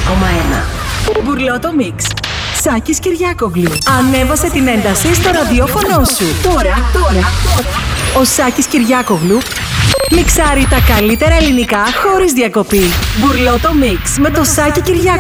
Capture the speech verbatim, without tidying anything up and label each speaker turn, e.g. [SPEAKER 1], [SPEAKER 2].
[SPEAKER 1] κόμμα ένα. Μπουρλότο Μίξ. Σάκης Κυριάκογλου. Ανέβασε την ένταση στο ραδιόφωνο σου. Τώρα, τώρα, τώρα. Ο Σάκης Κυριάκογλου μιξάρει τα καλύτερα ελληνικά χωρίς διακοπή. Μπουρλότο Μίξ με το Σάκη Κυριάκογλου.